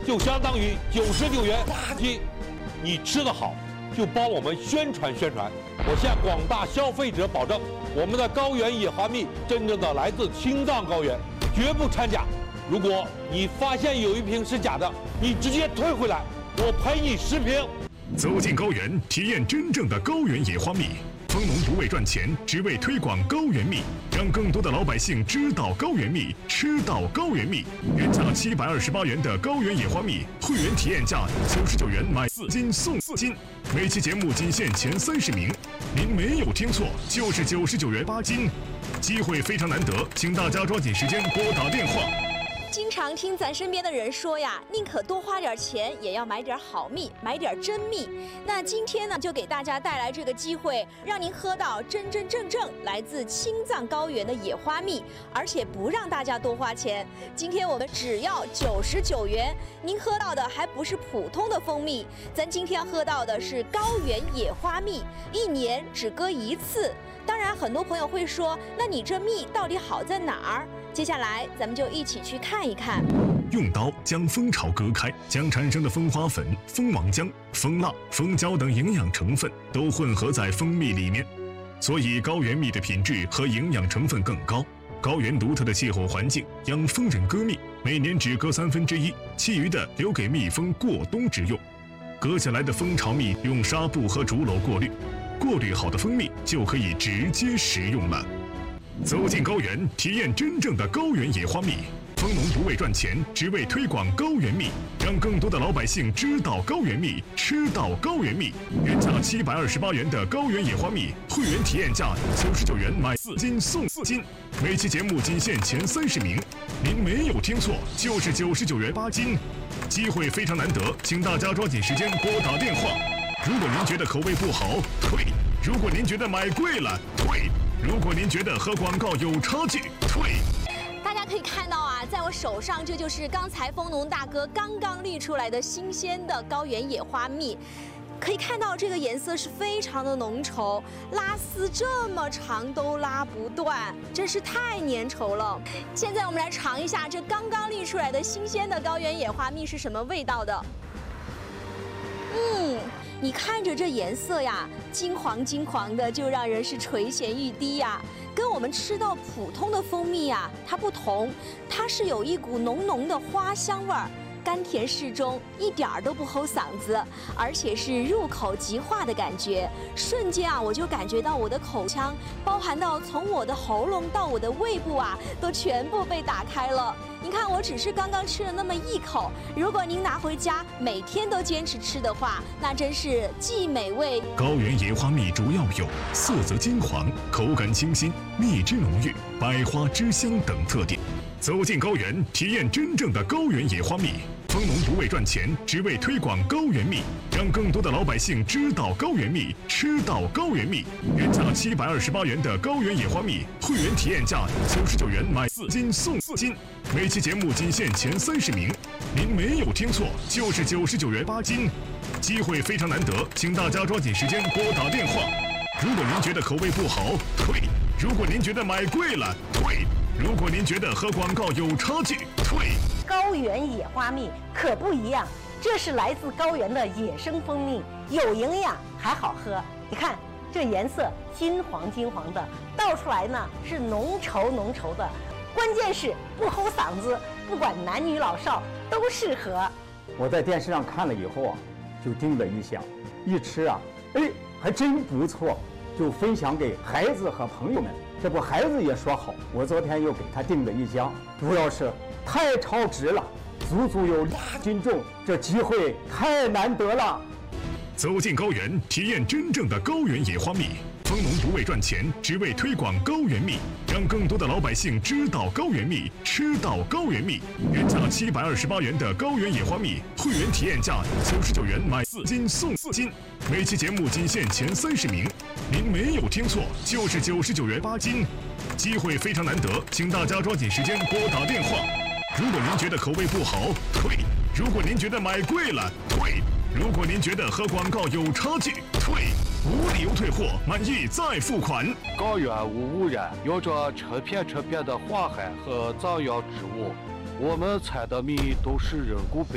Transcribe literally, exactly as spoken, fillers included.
就相当于九十九元垃圾。你吃得好，就帮我们宣传宣传。我向广大消费者保证，我们的高原野花蜜真正的来自青藏高原，绝不掺假。如果你发现有一瓶是假的，你直接退回来，我赔你十瓶。 走进高原，体验真正的高原野花蜜。蜂农不为赚钱，只为推广高原蜜，让更多的老百姓知道高原蜜，吃到高原蜜。原价七百二十八元的高原野花蜜，会员体验价九十九元买四斤送四斤。每期节目仅限前三十名，您没有听错，就是九十九元八斤。机会非常难得，请大家抓紧时间拨打电话。 经常听咱身边的人说呀，宁可多花点钱，也要买点好蜜，买点真蜜。那今天呢，就给大家带来这个机会，让您喝到真真正正来自青藏高原的野花蜜，而且不让大家多花钱。今天我们只要九十九元，您喝到的还不是普通的蜂蜜，咱今天喝到的是高原野花蜜，一年只割一次。当然，很多朋友会说，那你这蜜到底好在哪儿？接下来，咱们就一起去看一看。 用刀将蜂巢割开，将产生的蜂花粉、蜂王浆、蜂蜡、蜂胶等营养成分都混合在蜂蜜里面，所以高原蜜的品质和营养成分更高。高原独特的气候环境让蜂人割蜜，每年只割三分之一，其余的留给蜜蜂过冬之用。割下来的蜂巢蜜用纱布和竹篓过滤，过滤好的蜂蜜就可以直接食用了。走进高原，体验真正的高原野花蜜。蜂农不为赚钱，只为推广高原蜜，让更多的老百姓知道高原蜜，吃到高原蜜。原价七百二十八元的高原野花蜜，会员体验价九十九元买四斤送四斤。每期节目仅限前三十名，您没有听错，就是九十九元八斤。机会非常难得，请大家抓紧时间拨打电话。如果您觉得口味不好，退；如果您觉得买贵了，退；如果您觉得和广告有差距，退。 大家可以看到啊，在我手上，这就是刚才蜂农大哥刚刚沥出来的新鲜的高原野花蜜。可以看到这个颜色是非常的浓稠，拉丝这么长都拉不断，真是太粘稠了。现在我们来尝一下这刚刚沥出来的新鲜的高原野花蜜是什么味道的。嗯，你看着这颜色呀，金黄金黄的，就让人是垂涎欲滴呀。跟我们吃到普通的蜂蜜呀，它不同，它是有一股浓浓的花香味儿。甘甜适中，一点儿都不齁嗓子，而且是入口即化的感觉。瞬间啊，我就感觉到我的口腔，包含到从我的喉咙到我的胃部啊，都全部被打开了。你看，我只是刚刚吃了那么一口，如果您拿回家每天都坚持吃的话，那真是既美味。 高原野花蜜主要有色泽金黄、口感清新、蜜汁浓郁、百花之香等特点。走进高原，体验真正的高原野花蜜。蜂农不为赚钱，只为推广高原蜜，让更多的老百姓知道高原蜜，吃到高原蜜。原价七百二十八元的高原野花蜜，会员体验价九十九元买四斤送四斤。每期节目仅限前三十名，您没有听错，就是九十九元八斤。机会非常难得，请大家抓紧时间拨打电话。如果您觉得口味不好，退；如果您觉得买贵了，退；如果您觉得和广告有差距，退。 高原野花蜜可不一样，这是来自高原的野生蜂蜜，有营养还好喝。你看这颜色金黄金黄的，倒出来呢是浓稠浓稠的，关键是不齁嗓子，不管男女老少都适合。 我在电视上看了以后啊，就订了一箱，一吃啊，哎，还真不错，就分享给孩子和朋友们。这不，孩子也说好，我昨天又给他订了一箱，主要是太超值了，足足有两斤重，这机会太难得了。 走进高原，体验真正的高原野花蜜。蜂农不为赚钱，只为推广高原蜜，让更多的老百姓知道高原蜜，吃到高原蜜。原价七百二十八元的高原野花蜜，会员体验价九十九元买四斤送四斤。每期节目仅限前三十名，您没有听错，就是九十九元八斤。机会非常难得，请大家抓紧时间拨打电话。如果您觉得口味不好，退；如果您觉得买贵了，退；如果您觉得和广告有差距，退。无理由退货，满意再付款。 高原无污染，有着成片成片的花海和藏药植物，我们采的蜜都是人工培